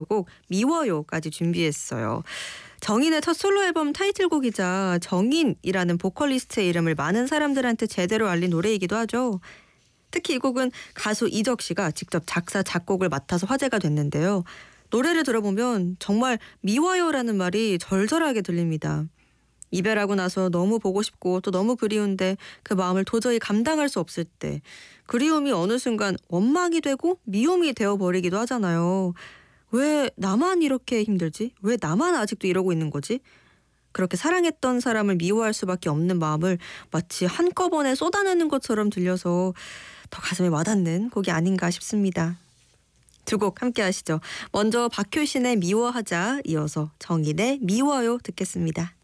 곡 미워요까지 준비했어요. 정인의 첫 솔로 앨범 타이틀곡이자 정인이라는 보컬리스트의 이름을 많은 사람들한테 제대로 알린 노래이기도 하죠. 특히 이 곡은 가수 이적 씨가 직접 작사, 작곡을 맡아서 화제가 됐는데요. 노래를 들어보면 정말 미워요라는 말이 절절하게 들립니다. 이별하고 나서 너무 보고 싶고 또 너무 그리운데 그 마음을 도저히 감당할 수 없을 때 그리움이 어느 순간 원망이 되고 미움이 되어버리기도 하잖아요. 왜 나만 이렇게 힘들지? 왜 나만 아직도 이러고 있는 거지? 그렇게 사랑했던 사람을 미워할 수밖에 없는 마음을 마치 한꺼번에 쏟아내는 것처럼 들려서 더 가슴에 와닿는 곡이 아닌가 싶습니다. 두 곡 함께 하시죠. 먼저 박효신의 미워하자, 이어서 정인의 미워요 듣겠습니다.